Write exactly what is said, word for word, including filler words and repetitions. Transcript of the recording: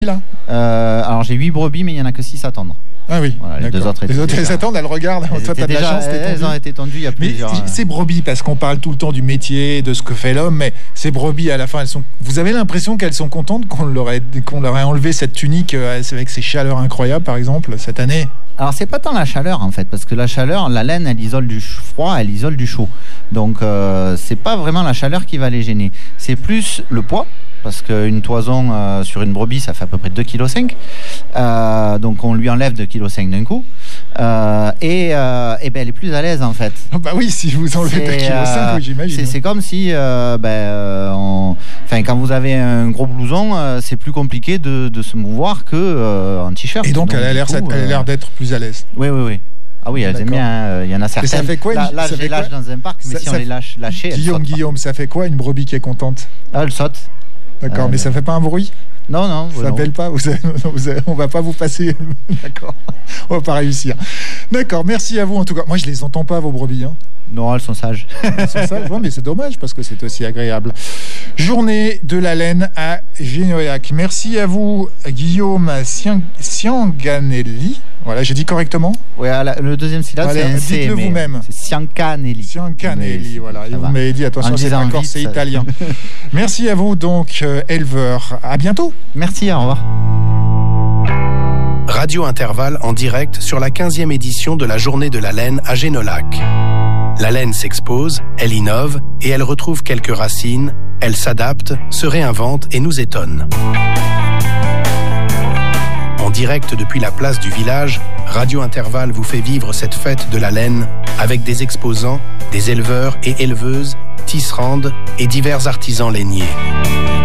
là euh, Alors j'ai huit brebis, mais il n'y en a que six à tondre. Ah oui, voilà, les deux autres, les autres elles attendent, elles regardent. Elles Toi, t'as de la chance, elles, elles ont été tondues il y a plusieurs. Mais ces brebis, parce qu'on parle tout le temps du métier, de ce que fait l'homme, mais ces brebis, à la fin, elles sont. Vous avez l'impression qu'elles sont contentes qu'on leur ait, qu'on leur ait enlevé cette tunique avec ces chaleurs incroyables, par exemple, cette année? Alors c'est pas tant la chaleur en fait, parce que la chaleur, la laine, elle isole du froid, elle isole du chaud. Donc euh, c'est pas vraiment la chaleur qui va les gêner. C'est plus le poids. Parce qu'une toison euh, sur une brebis, ça fait à peu près deux virgule cinq kilos. Euh, donc on lui enlève deux virgule cinq kilos d'un coup. Euh, et euh, et ben, elle est plus à l'aise en fait. Bah oui, si vous enlevez deux virgule cinq kilos, euh, oui, j'imagine. C'est, c'est comme si, euh, ben, euh, on... enfin, quand vous avez un gros blouson, euh, c'est plus compliqué de, de se mouvoir qu'en euh, t-shirt. Et donc, donc elle, a l'air, coup, elle a l'air d'être plus à l'aise. Oui, oui, oui. Ah oui, elles aiment bien. Il y en a certaines. Et ça fait quoi? Là, là ça je les lâche dans un parc, mais ça, si on les lâche lâcher, Guillaume, Guillaume, ça fait quoi une brebis qui est contente? Ah, elle saute. D'accord, euh, mais ça fait pas un bruit? Non, non. Ça s'appelle pas. Vous avez, vous avez, on va pas vous passer. D'accord. On va pas réussir. D'accord. Merci à vous en tout cas. Moi, je les entends pas vos brebis. Hein. Non, elles sont sages. Elles sont sages. Ouais, mais c'est dommage parce que c'est aussi agréable. Journée de la laine à Génoac. Merci à vous, Guillaume Sianganelli. Voilà, j'ai dit correctement. Oui, le deuxième syllabe, voilà, c'est un C. Dites-le vous-même. C'est Siancanelli. Siancanelli, voilà. Et vous m'avez dit, attention, c'est pas corps, c'est italien. Merci à vous, donc, euh, éleveur. À bientôt. Merci, au revoir. Radio Intervalle en direct sur la quinzième édition de la Journée de la laine à Génolac. La laine s'expose, elle innove et elle retrouve quelques racines, elle s'adapte, se réinvente et nous étonne. En direct depuis la place du village, Radio Intervalle vous fait vivre cette fête de la laine avec des exposants, des éleveurs et éleveuses, tisserandes et divers artisans lainiers.